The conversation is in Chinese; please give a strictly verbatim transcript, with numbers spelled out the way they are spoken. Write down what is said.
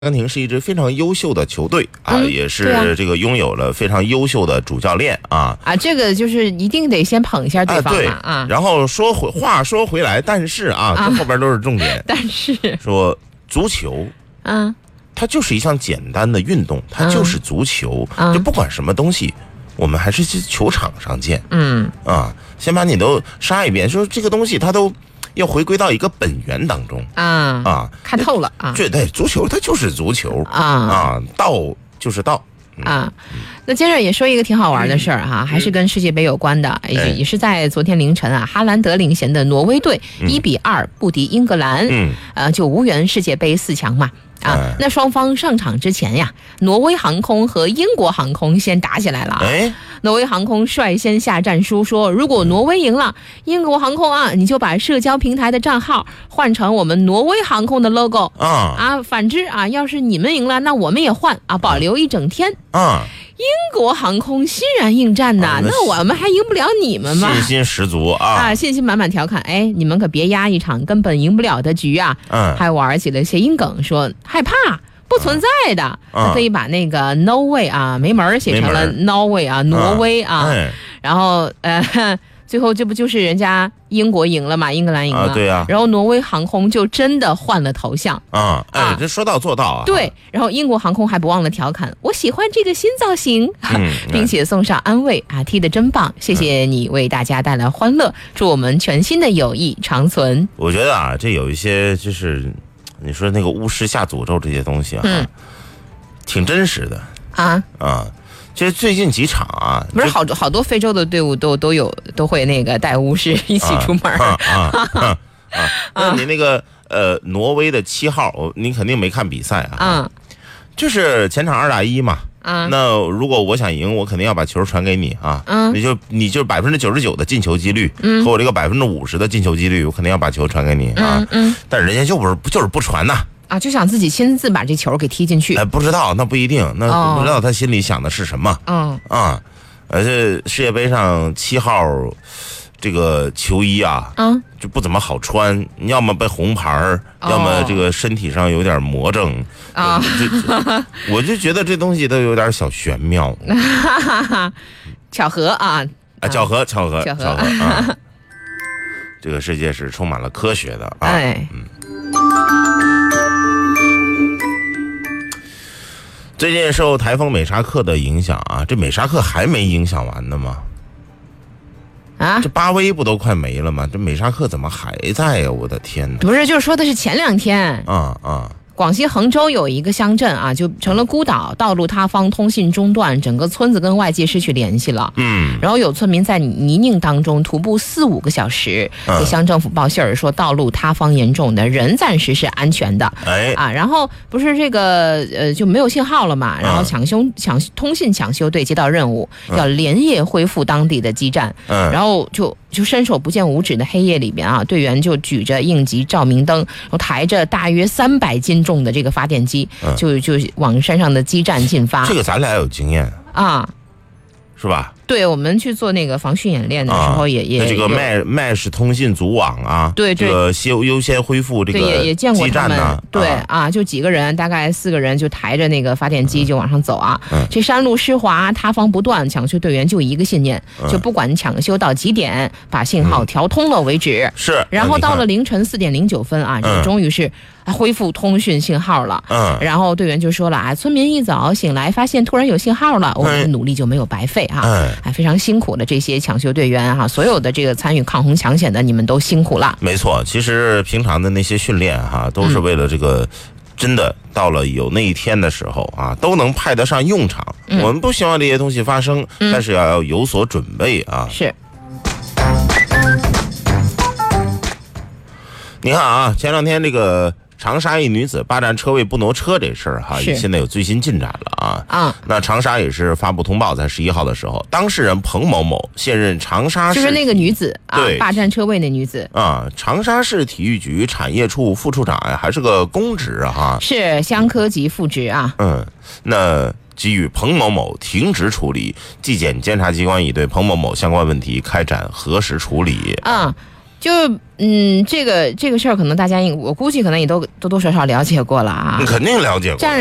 阿根廷是一支非常优秀的球队啊、 嗯， 也是这个拥有了非常优秀的主教练啊啊，这个就是一定得先捧一下对方嘛啊, 啊。然后说回话说回来，但是啊， 啊这后边都是重点。 但是说足球， 啊， 它就是一项简单的运动，它就是足球， 嗯、 就不管什么东西，我们还是去球场上见。 嗯啊，先把你都杀一遍，说这个东西它都。要回归到一个本源当中啊啊， 看透了啊！ 对对，足球它就是足球啊啊，道就是道、 嗯、啊。那接着也说一个挺好玩的事儿哈，嗯、还是跟世界杯有关的，也、嗯、也是在昨天凌晨啊，哈兰德领衔的挪威队一比二不敌英格兰，嗯，呃，就无缘世界杯四强嘛。啊，那双方上场之前呀，挪威航空和英国航空先打起来了。哎，挪威航空率先下战书说，如果挪威赢了，英国航空啊，你就把社交平台的账号换成我们挪威航空的 logo 啊啊，反之啊，要是你们赢了，那我们也换啊，保留一整天啊。英国航空欣然应战呐、啊，那我们还赢不了你们吗？ 信心十足啊！ 啊，信心满满调侃，哎，你们可别压一场根本赢不了的局啊！嗯，还玩起了谐音梗，说害怕不存在的，嗯、他可以把那个 no way 啊没门写成了 no way 啊挪威啊，嗯、然后呃。最后这不就是人家英国赢了嘛，英格兰赢了， 啊、对啊， 然后挪威航空就真的换了头像啊，哎，啊、这说到做到啊。 对，然后英国航空还不忘了调侃，我喜欢这个新造型，嗯、并且送上安慰啊，踢得真棒，谢谢你为大家带来欢乐，祝我们全新的友谊长存。 我觉得啊，这有一些就是你说那个巫师下诅咒这些东西啊，嗯、挺真实的啊啊。其实最近几场啊， 不是好多好多非洲的队伍都都有都会那个带巫师一起出门啊啊啊！啊那你那个呃，挪威的七号，你肯定没看比赛啊？啊，就是前场二打一嘛。啊，那如果我想赢，我肯定要把球传给你啊。嗯，你就你就百分之九十九的进球几率，嗯，和我这个百分之五十的进球几率，我肯定要把球传给你啊。嗯，嗯但是人家就不是就是不传呐。 啊，就想自己亲自把这球给踢进去。 哎，不知道，那不一定，那不知道他心里想的是什么。嗯啊，而且世界杯上七号这个球衣啊，嗯，就不怎么好穿，要么被红牌儿，哦、要么这个身体上有点魔怔啊。哦、我就觉得这东西都有点小玄妙。 巧合啊！ 啊，巧合，巧合， 巧合巧合啊！这个世界是充满了科学的啊。哎，嗯。最近受台风美沙克的影响啊，这美沙克还没影响完呢吗？啊，这巴威不都快没了吗？这美沙克怎么还在呀、啊？我的天哪！ 不是，就是说的是前两天。 啊啊。 广西衡州有一个乡镇啊，就成了孤岛，道路塌方，通信中断，整个村子跟外界失去联系了。嗯，然后有村民在泥泞当中徒步四五个小时，给、嗯、乡政府报信儿说道路塌方严重的，人暂时是安全的。哎啊，然后不是这个呃就没有信号了嘛，然后抢修抢通信抢修队接到任务，嗯、要连夜恢复当地的基站。嗯，然后就。就伸手不见五指的黑夜里边啊，队员就举着应急照明灯，然后抬着大约三百斤重的这个发电机，嗯、就就往山上的基站进发。 这个咱俩有经验啊， 是吧？ 对，我们去做那个防汛演练的时候也，也、 啊、也这个麦麦是通信组网啊， 对对， 这个先优先恢复这个也也见过他们， 啊、 对啊，就几个人，大概四个人就抬着那个发电机就往上走啊。嗯、这山路湿滑，塌方不断，抢修队员就一个信念，嗯、就不管抢修到几点，把信号调通了为止。 嗯、是， 然后到了凌晨四点零九分啊，就终于是。恢复通讯信号了，嗯，然后队员就说了啊，村民一早醒来发现突然有信号了，我们的努力就没有白费哈，嗯，哎，非常辛苦的这些抢修队员哈，所有的这个参与抗洪抢险的，你们都辛苦了。 没错，其实平常的那些训练哈，都是为了这个，真的到了有那一天的时候啊，都能派得上用场。嗯、我们不希望这些东西发生，嗯、但是要有所准备啊。 是。 你看啊，前两天这个。长沙一女子霸占车位不挪车这事儿哈，现在有最新进展了啊！啊，那长沙也是发布通报，在十一号的时候，当事人彭某某现任长沙市， 就是那个女子啊，对，霸占车位那女子啊，长沙市体育局产业处副处长呀，还是个公职啊哈， 是乡科级副职啊。 嗯，那给予彭某某停职处理，纪检监察机关已对彭某某相关问题开展核实处理。 嗯。 就嗯，这个这个事儿，可能大家我估计可能也都多多少少了解过了啊。 肯定了解过。